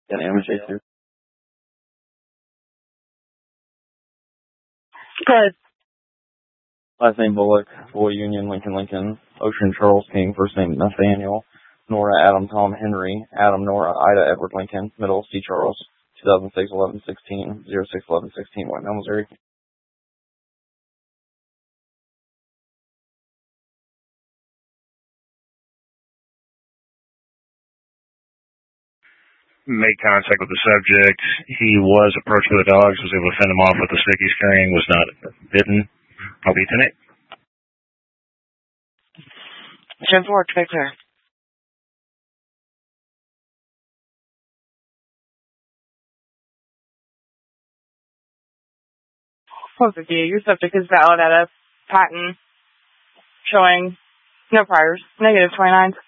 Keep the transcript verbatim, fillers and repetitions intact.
Got Amber Chaser. Good. Last name Bullock, Boy Union, Lincoln Lincoln, Ocean Charles King, first name Nathaniel, Nora Adam Tom Henry, Adam Nora Ida Edward Lincoln, middle C Charles, two thousand six eleven sixteen, zero six eleven sixteen, White Mill, Missouri. Made contact with the subject. He was approached by the dogs, was able to fend him off with the stick he's carrying, was not bitten. I'll be tonight. ten four, take care. Perfect. Your subject is valid at a patent showing no priors, negative twenty-nine.